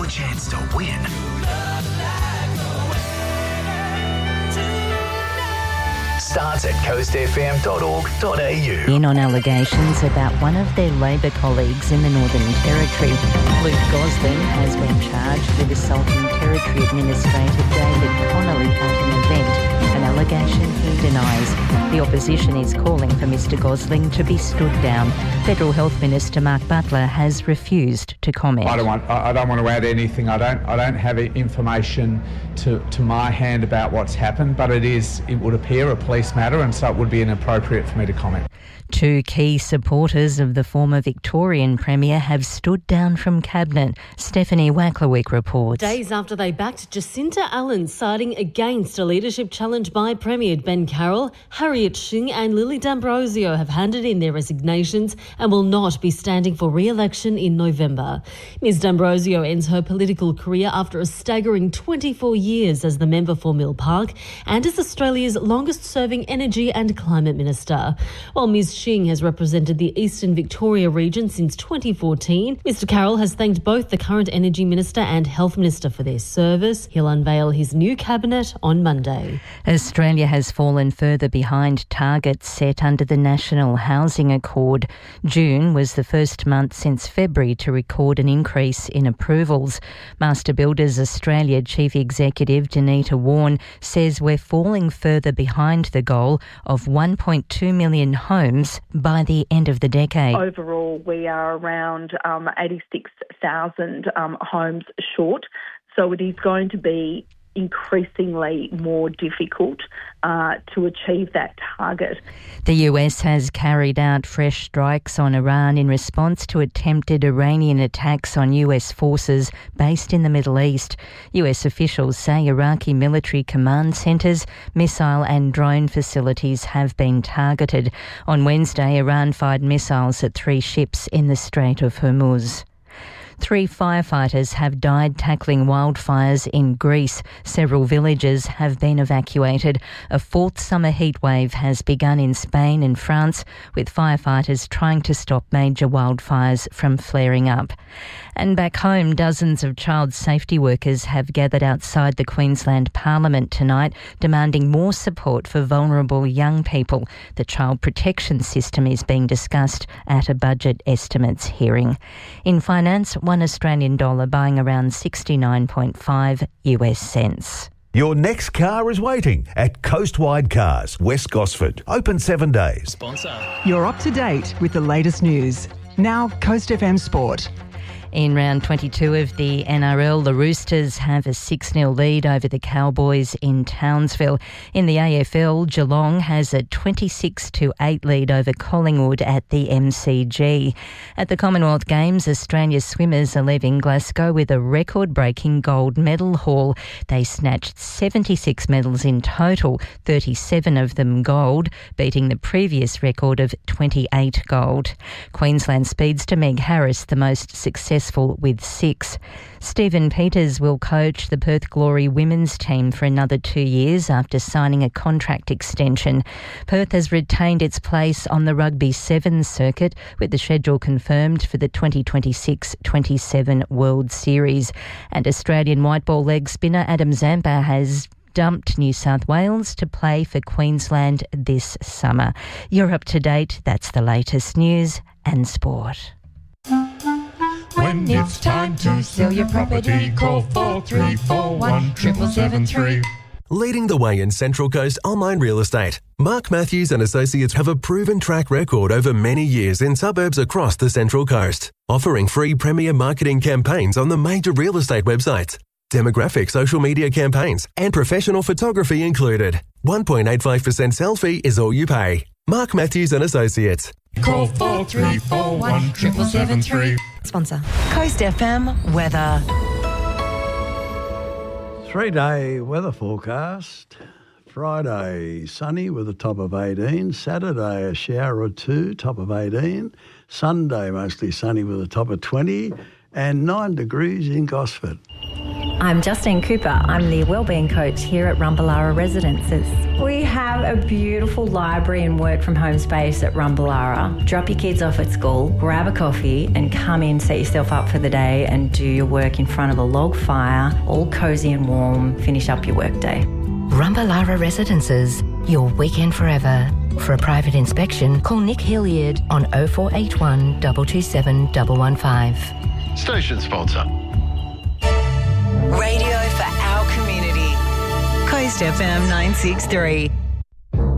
chance to win. Starts at coastfm.org.au. In on allegations about one of their Labor colleagues in the Northern Territory. Luke Gosling has been charged with assaulting Territory Administrator David Connolly at an event, an allegation he denies. The opposition is calling for Mr Gosling to be stood down. Federal Health Minister Mark Butler has refused to comment. I don't want to add anything. I don't have information to my hand about what's happened, but it would appear a police matter, and so it would be inappropriate for me to comment. Two key supporters of the former Victorian Premier have stood down from Cabinet. Stephanie Wacklerwick reports. Days after they backed Jacinta Allen, siding against a leadership challenge by Premier Ben Carroll, Harriet Shing and Lily D'Ambrosio have handed in their resignations and will not be standing for re-election in November. Ms D'Ambrosio ends her political career after a staggering 24 years as the member for Mill Park and as Australia's longest-serving Energy and Climate Minister. While Ms Shing has represented the Eastern Victoria region since 2014. Mr Carroll has thanked both the current Energy Minister and Health Minister for their service. He'll unveil his new cabinet on Monday. Australia has fallen further behind targets set under the National Housing Accord. June was the first month since February to record an increase in approvals. Master Builders Australia Chief Executive Danita Warren says we're falling further behind the goal of 1.2 million homes by the end of the decade. Overall, we are around 86,000 homes short, so it is going to be increasingly more difficult to achieve that target. The US has carried out fresh strikes on Iran in response to attempted Iranian attacks on US forces based in the Middle East. US officials say Iraqi military command centres, missile and drone facilities have been targeted. On Wednesday, Iran fired missiles at 3 ships in the Strait of Hormuz. 3 firefighters have died tackling wildfires in Greece. Several villages have been evacuated. A 4th summer heatwave has begun in Spain and France, with firefighters trying to stop major wildfires from flaring up. And back home, dozens of child safety workers have gathered outside the Queensland Parliament tonight, demanding more support for vulnerable young people. The child protection system is being discussed at a budget estimates hearing. In finance, $1 Australian dollar buying around 69.5 US cents. Your next car is waiting at Coastwide Cars, West Gosford. Open 7 days. Sponsor. You're up to date with the latest news. Now, Coast FM Sport. In round 22 of the NRL, the Roosters have a 6-0 lead over the Cowboys in Townsville. In the AFL, Geelong has a 26-8 lead over Collingwood at the MCG. At the Commonwealth Games, Australia's swimmers are leaving Glasgow with a record-breaking gold medal haul. They snatched 76 medals in total, 37 of them gold, beating the previous record of 28 gold. Queensland speedster Meg Harris, the most successful with 6. Stephen Peters will coach the Perth Glory women's team for another 2 years after signing a contract extension. Perth has retained its place on the Rugby Sevens circuit, with the schedule confirmed for the 2026-27 World Series. And Australian white ball leg spinner Adam Zampa has dumped New South Wales to play for Queensland this summer. You're up to date. That's the latest news and sport. When it's time to sell your property, call 4341 7773. Leading the way in Central Coast online real estate, Mark Matthews and Associates have a proven track record over many years in suburbs across the Central Coast, offering free premier marketing campaigns on the major real estate websites, demographic social media campaigns, and professional photography included. 1.85% sell fee is all you pay. Mark Matthews and Associates. Call 4341 7773. Sponsor. Coast FM weather. 3-day weather forecast. Friday, sunny with a top of 18. Saturday, a shower or 2, top of 18. Sunday, mostly sunny with a top of 20. And 9 degrees in Gosford. I'm Justine Cooper. I'm the Wellbeing Coach here at Rumballara Residences. We have a beautiful library and work from home space at Rumballara. Drop your kids off at school, grab a coffee and come in, set yourself up for the day and do your work in front of a log fire, all cosy and warm, finish up your workday. Rumballara Residences, your weekend forever. For a private inspection, call Nick Hilliard on 0481 227 115. Station sponsor. Radio for our community. Coast FM 963.